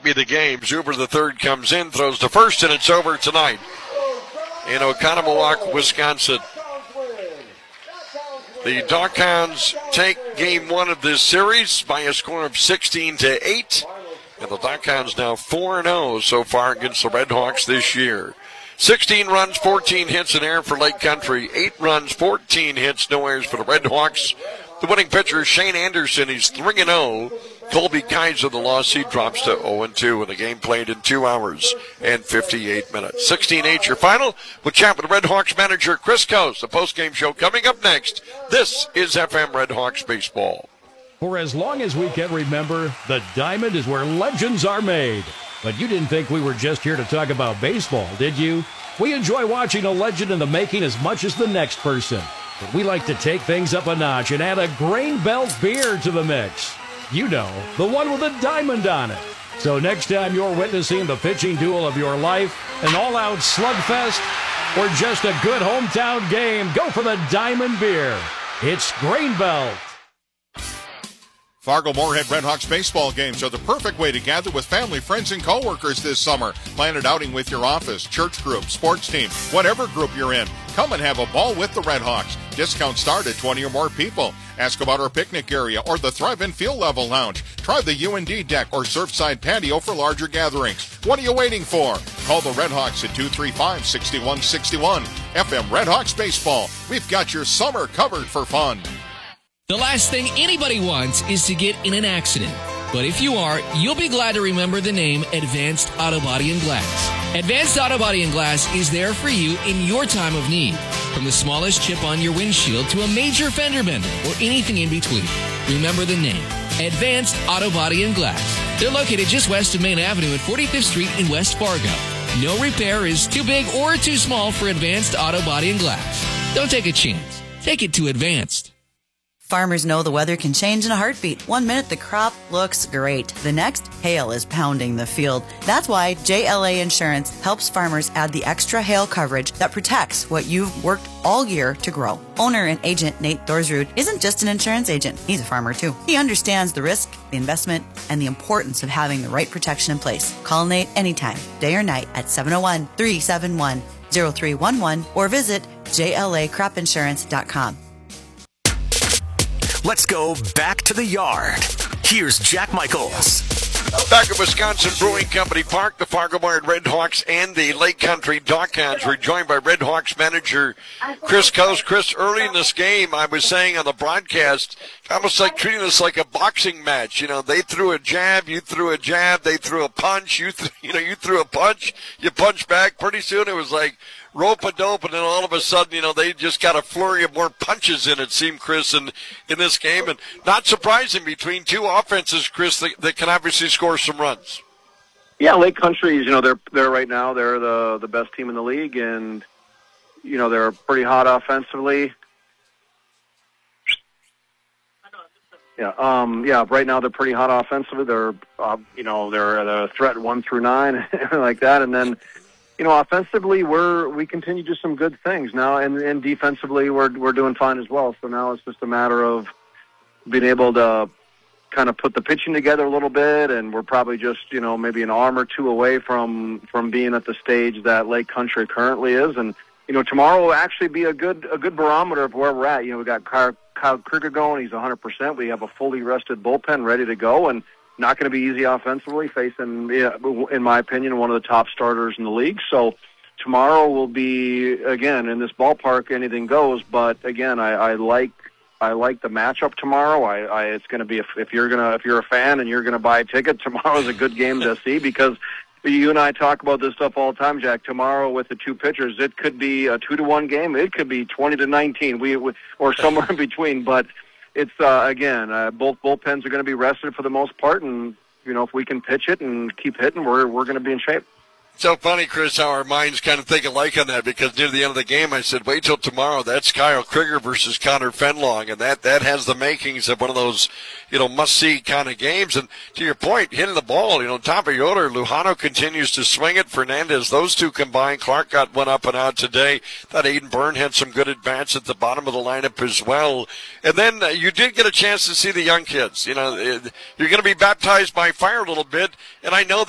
be the game. Zuber the third comes in, throws to first, and it's over tonight in Oconomowoc, Wisconsin. The Doghounds take game one of this series by a score of 16-8. And the Doghounds now 4-0 so far against the Redhawks this year. 16 runs, 14 hits in air for Lake Country. 8 runs, 14 hits, no errors for the Redhawks. The winning pitcher, Shane Anderson, he's 3-0. Colby Kaiser, the loss, he drops to 0-2 in the game played in 2 hours and 58 minutes. 16-8 your final. We'll chat with Redhawks manager Chris Coase. The postgame show coming up next. This is FM Redhawks Baseball. For as long as we can remember, the diamond is where legends are made. But you didn't think we were just here to talk about baseball, did you? We enjoy watching a legend in the making as much as the next person. But we like to take things up a notch and add a Grain Belt beer to the mix. You know, the one with a diamond on it. So next time you're witnessing the pitching duel of your life, an all-out slugfest, or just a good hometown game, go for the diamond beer. It's Grain Belt. Fargo-Moorhead Redhawks baseball games are the perfect way to gather with family, friends, and coworkers this summer. Plan an outing with your office, church group, sports team, whatever group you're in. Come and have a ball with the Redhawks. Discounts start at 20 or more people. Ask about our picnic area or the Thrive and Field Level Lounge. Try the UND deck or Surfside patio for larger gatherings. What are you waiting for? Call the Redhawks at 235-6161. FM Redhawks Baseball. We've got your summer covered for fun. The last thing anybody wants is to get in an accident. But if you are, you'll be glad to remember the name Advanced Auto Body and Glass. Advanced Auto Body and Glass is there for you in your time of need. From the smallest chip on your windshield to a major fender bender or anything in between. Remember the name, Advanced Auto Body and Glass. They're located just west of Main Avenue at 45th Street in West Fargo. No repair is too big or too small for Advanced Auto Body and Glass. Don't take a chance. Take it to Advanced. Farmers know the weather can change in a heartbeat. 1 minute the crop looks great. The next, hail is pounding the field. That's why JLA Insurance helps farmers add the extra hail coverage that protects what you've worked all year to grow. Owner and agent Nate Thorsrud isn't just an insurance agent. He's a farmer too. He understands the risk, the investment, and the importance of having the right protection in place. Call Nate anytime, day or night at 701-371-0311 or visit JLACropinsurance.com. Let's go back to the yard. Here's Jack Michaels. Back at Wisconsin Brewing Company Park, the Fargo-Moorhead Redhawks and the Lake Country Doghounds were joined by Redhawks manager Chris Coase. Chris, early in this game, I was saying on the broadcast, almost like treating this like a boxing match. You know, they threw a jab, you threw a jab, they threw a punch, you threw a punch, you punched back. Pretty soon it was like rope-a-dope, and then all of a sudden, they just got a flurry of more punches in, it seemed, Chris, in this game. And not surprising between two offenses, Chris, that can obviously score some runs. Yeah, Lake Country, they're right now, they're the best team in the league, and, they're pretty hot offensively. Yeah, right now they're pretty hot offensively. They're, they're a threat 1 through 9, like that, and then, offensively, we continue to do some good things now, and defensively, we're doing fine as well. So now it's just a matter of being able to kind of put the pitching together a little bit, and we're probably just maybe an arm or two away from being at the stage that Lake Country currently is. And tomorrow will actually be a good barometer of where we're at. We got Kyle Krieger going; he's 100%. We have a fully rested bullpen ready to go, and not going to be easy offensively, facing, in my opinion, one of the top starters in the league. So tomorrow will be, again, in this ballpark, anything goes. But again, I like the matchup tomorrow. It's going to be if you're a fan and you're going to buy a ticket, tomorrow's a good game to see, because you and I talk about this stuff all the time, Jack. Tomorrow with the two pitchers, it could be a 2-1 game. It could be 20-19. Or somewhere in between, but. It's, again, both bullpens are going to be rested for the most part, and, if we can pitch it and keep hitting, we're going to be in shape. So funny, Chris, how our minds kind of think alike on that, because near the end of the game I said, wait till tomorrow. That's Kyle Krieger versus Connor Fenlong, and that has the makings of one of those, must-see kind of games. And to your point, hitting the ball, top of your order, Lujano continues to swing it. Fernandez, those two combined. Clark got one up and out today. Thought Aiden Byrne had some good at-bats at the bottom of the lineup as well. And then you did get a chance to see the young kids. You're going to be baptized by fire a little bit, and I know